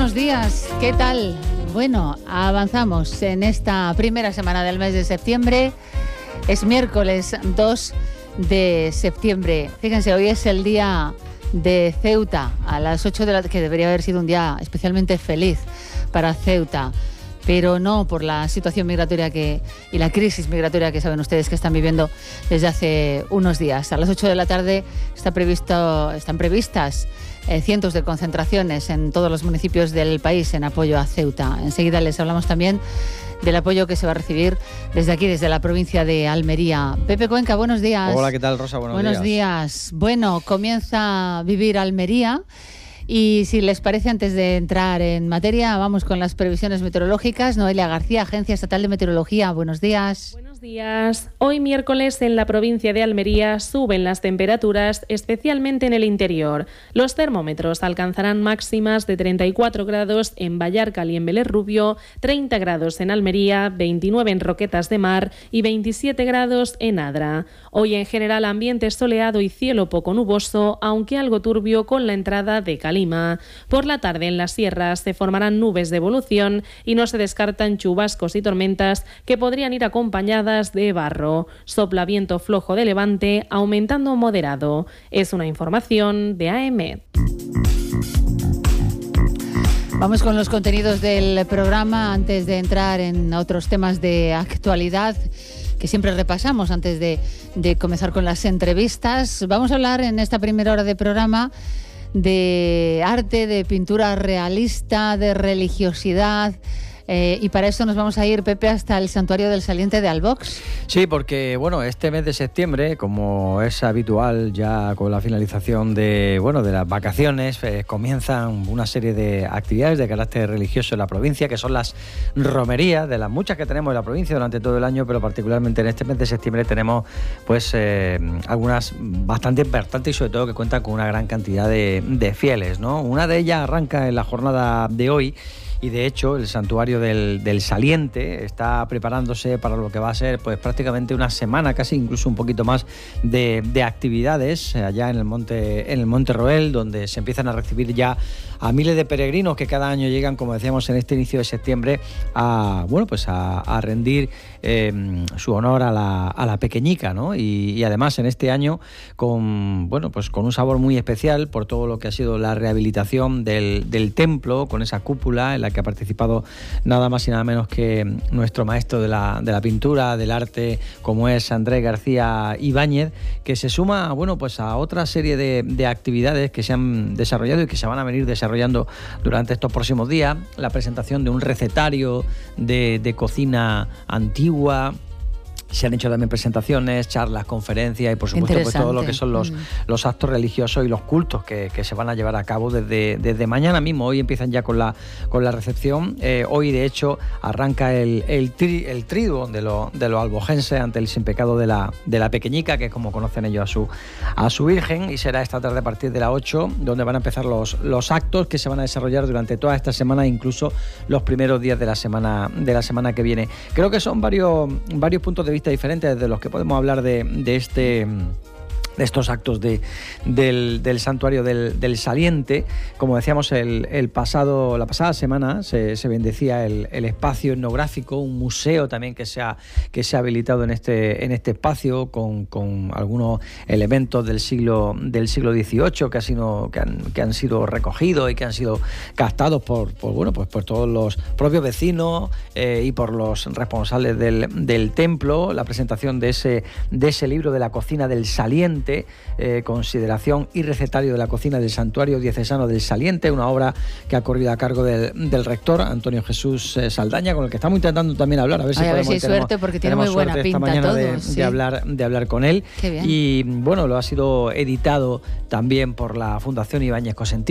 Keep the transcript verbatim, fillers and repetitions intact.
buenos días, ¿qué tal? Bueno, avanzamos en esta primera semana del mes de septiembre. Es miércoles dos de septiembre. Fíjense, hoy es el día de Ceuta, a las ocho de la tarde, que debería haber sido un día especialmente feliz para Ceuta, pero no por la situación migratoria que y la crisis migratoria que saben ustedes que están viviendo desde hace unos días. A las ocho de la tarde está previsto, están previstas eh, cientos de concentraciones en todos los municipios del país en apoyo a Ceuta. Enseguida les hablamos también del apoyo que se va a recibir desde aquí, desde la provincia de Almería. Pepe Cuenca, buenos días. Hola, ¿qué tal, Rosa? Buenos, buenos días. días. Bueno, comienza a vivir Almería. Y si les parece, antes de entrar en materia, vamos con las previsiones meteorológicas. Noelia García, Agencia Estatal de Meteorología, buenos días. Buenos días. Hoy miércoles en la provincia de Almería suben las temperaturas, especialmente en el interior. Los termómetros alcanzarán máximas de treinta y cuatro grados en Vallarcal y en Vélez Rubio, treinta grados en Almería, veintinueve en Roquetas de Mar y veintisiete grados en Adra. Hoy en general ambiente soleado y cielo poco nuboso, aunque algo turbio con la entrada de calor. Lima. Por la tarde en las sierras se formarán nubes de evolución y no se descartan chubascos y tormentas que podrían ir acompañadas de barro. Sopla viento flojo de levante, aumentando moderado. Es una información de A M. Vamos con los contenidos del programa antes de entrar en otros temas de actualidad que siempre repasamos antes de, de comenzar con las entrevistas. Vamos a hablar en esta primera hora de programa de arte, de pintura realista, de religiosidad. Eh, y para eso nos vamos a ir, Pepe, hasta el Santuario del Saliente de Albox. Sí, porque bueno, este mes de septiembre, como es habitual ya con la finalización de bueno de las vacaciones, eh, comienzan una serie de actividades de carácter religioso en la provincia, que son las romerías, de las muchas que tenemos en la provincia durante todo el año, pero particularmente en este mes de septiembre tenemos pues eh, algunas bastante importantes y sobre todo que cuentan con una gran cantidad de, de fieles, ¿no? Una de ellas arranca en la jornada de hoy. Y de hecho el santuario del, del Saliente está preparándose para lo que va a ser pues prácticamente una semana, casi incluso un poquito más de, de actividades allá en el monte en el Monte Roel, donde se empiezan a recibir ya a miles de peregrinos que cada año llegan, como decíamos, en este inicio de septiembre a bueno pues a, a rendir eh, su honor a la, a la pequeñica, ¿no? Y, y además en este año con bueno pues con un sabor muy especial por todo lo que ha sido la rehabilitación del, del templo, con esa cúpula en la que ha participado nada más y nada menos que nuestro maestro de la, de la pintura, del arte, como es Andrés García Ibáñez, que se suma bueno pues a otra serie de, de actividades que se han desarrollado y que se van a venir desarrollando durante estos próximos días. La presentación de un recetario de, de cocina antigua. Se han hecho también presentaciones, charlas, conferencias y por supuesto pues todo lo que son los, mm. los actos religiosos y los cultos que, que se van a llevar a cabo desde, desde mañana mismo. Hoy empiezan ya con la, con la recepción. Eh, hoy de hecho arranca el, el, tri, el triduo de, lo, de los albogenses ante el sin pecado de la, de la pequeñica, que es como conocen ellos a su, a su Virgen, y será esta tarde a partir de las ocho, donde van a empezar los, los actos que se van a desarrollar durante toda esta semana, incluso los primeros días de la semana, de la semana que viene. Creo que son varios, varios puntos de vista diferentes de los que podemos hablar de, de este de estos actos de, del, del santuario del, del Saliente. Como decíamos, el, el pasado, la pasada semana se, se bendecía el, el espacio etnográfico, un museo también que se ha, que se ha habilitado en este, en este espacio con, con algunos elementos del siglo, del siglo dieciocho que, ha sido, que, han, que han sido recogidos y que han sido captados por, por, bueno, pues por todos los propios vecinos eh, y por los responsables del, del templo. La presentación de ese, de ese libro de la cocina del Saliente, Eh, consideración y recetario de la cocina del Santuario Diocesano del Saliente, una obra que ha corrido a cargo del, del rector Antonio Jesús eh, Saldaña, con el que estamos intentando también hablar, a ver si Ay, podemos, a ver si hay suerte, porque tiene muy buena pinta esta mañana todo, de, sí. de, hablar, de hablar con él. Qué bien. Y bueno, lo ha sido editado también por la Fundación Ibáñez Cosentino.